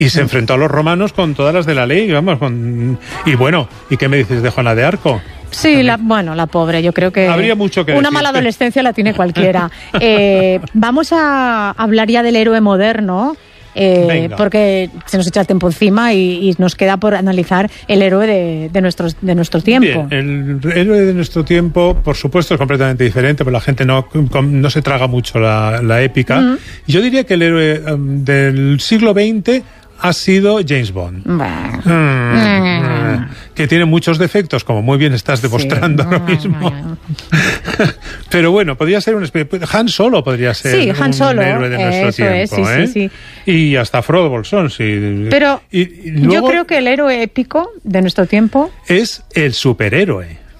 Y se enfrentó a los romanos con todas las de la ley, vamos, y bueno, ¿y qué me dices de Juana de Arco? Sí, la pobre, yo creo que habría mucho que una decir. Mala adolescencia la tiene cualquiera. Vamos a hablar ya del héroe moderno, porque se nos echa el tiempo encima y nos queda por analizar el héroe de nuestro tiempo. Bien, el héroe de nuestro tiempo, por supuesto, es completamente diferente, pero la gente no se traga mucho la épica. Yo diría que el héroe del siglo XX ha sido James Bond. Que tiene muchos defectos, como muy bien estás demostrando ahora mismo. Pero bueno, podría ser Han Solo podría ser un héroe de nuestro tiempo. Sí. Y hasta Frodo Bolsón, sí. Pero y luego, yo creo que el héroe épico de nuestro tiempo es el superhéroe.